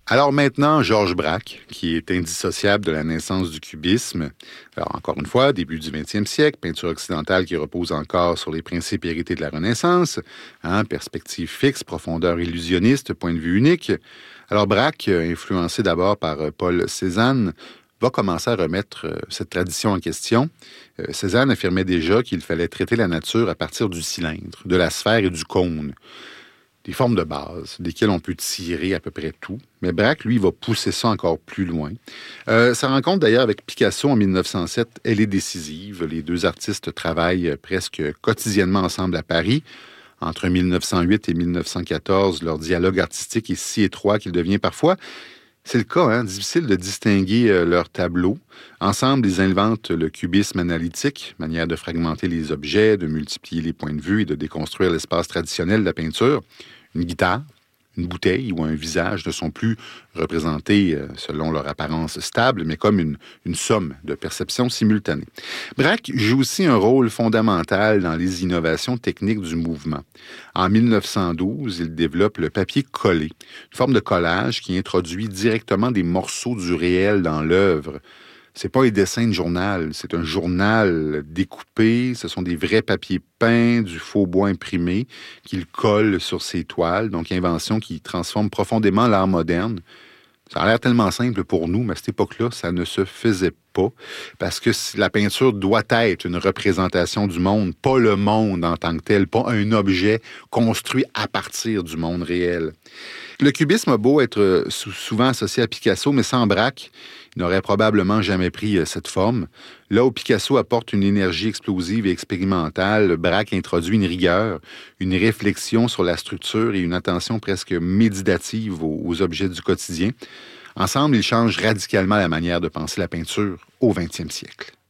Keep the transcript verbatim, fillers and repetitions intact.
Alors maintenant, Georges Braque, qui est indissociable de la naissance du cubisme. Alors encore une fois, début du vingtième siècle, peinture occidentale qui repose encore sur les principes hérités de la Renaissance, hein, perspective fixe, profondeur illusionniste, point de vue unique. Alors Braque, influencé d'abord par Paul Cézanne, va commencer à remettre euh, cette tradition en question. Euh, Cézanne affirmait déjà qu'il fallait traiter la nature à partir du cylindre, de la sphère et du cône. Des formes de base, desquelles on peut tirer à peu près tout. Mais Braque, lui, va pousser ça encore plus loin. Euh, sa rencontre, d'ailleurs, avec Picasso en mille neuf cent sept, elle est décisive. Les deux artistes travaillent presque quotidiennement ensemble à Paris. Entre mille neuf cent huit et mille neuf cent quatorze, leur dialogue artistique est si étroit qu'il devient parfois, c'est le cas, hein, difficile de distinguer euh, leurs tableaux. Ensemble, ils inventent le cubisme analytique, manière de fragmenter les objets, de multiplier les points de vue et de déconstruire l'espace traditionnel de la peinture. Une guitare, une bouteille ou un visage ne sont plus représentés euh, selon leur apparence stable, mais comme une, une somme de perceptions simultanées. Braque joue aussi un rôle fondamental dans les innovations techniques du mouvement. En mille neuf cent douze, il développe le papier collé, une forme de collage qui introduit directement des morceaux du réel dans l'œuvre. C'est pas un dessin de journal, c'est un journal découpé, ce sont des vrais papiers peints, du faux bois imprimé qu'il colle sur ses toiles, donc invention qui transforme profondément l'art moderne. Ça a l'air tellement simple pour nous, mais à cette époque-là, ça ne se faisait pas, parce que la peinture doit être une représentation du monde, pas le monde en tant que tel, pas un objet construit à partir du monde réel. Le cubisme a beau être souvent associé à Picasso, mais sans Braque, il n'aurait probablement jamais pris cette forme. Là où Picasso apporte une énergie explosive et expérimentale, Braque introduit une rigueur, une réflexion sur la structure et une attention presque méditative aux, aux objets du quotidien. Ensemble, ils changent radicalement la manière de penser la peinture au vingtième siècle.